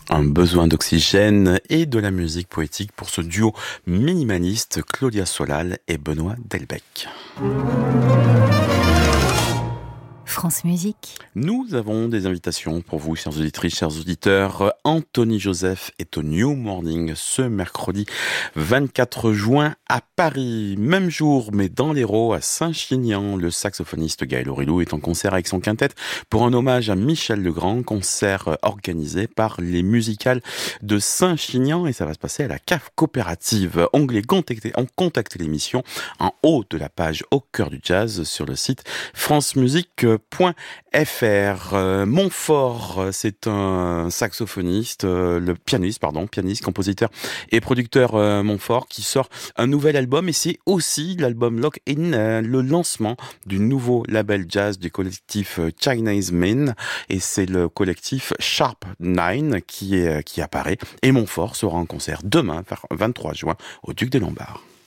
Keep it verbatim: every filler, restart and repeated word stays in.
Un besoin d'oxygène et de la musique poétique pour ce duo minimaliste Claudia Solal et Benoît Delbecq. France Musique. Nous avons des invitations pour vous, chers auditrices, chers auditeurs. Anthony Joseph est au New Morning ce mercredi vingt-quatre juin à Paris. Même jour, mais dans l'Hérault, à Saint-Chinian, le saxophoniste Gaël Aurilou est en concert avec son quintette pour un hommage à Michel Legrand, concert organisé par les musicales de Saint-Chinian, et ça va se passer à la cave coopérative. Onglet contacter, on contacte l'émission en haut de la page Au cœur du jazz sur le site francemusique point f r. Euh, Montfort, c'est un saxophoniste, euh, le pianiste, pardon, pianiste, compositeur et producteur euh, Montfort qui sort un nouvel album, et c'est aussi l'album Lock In, euh, le lancement du nouveau label jazz du collectif euh, Chinese Men, et c'est le collectif Sharp Nine qui est, qui apparaît, et Montfort sera en concert demain, vingt-trois juin, au Duc des Lombards.